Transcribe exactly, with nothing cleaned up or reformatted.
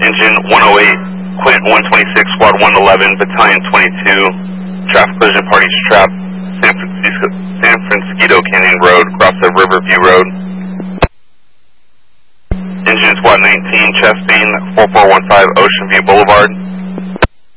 Engine one oh eight, Quint one twenty-six, Squad one eleven, Battalion twenty-two, traffic collision parties trapped San Francisco, San Francisco Canyon Road, across the Riverview Road. Engine Squad nineteen, chest beam four four one five, Ocean View Boulevard.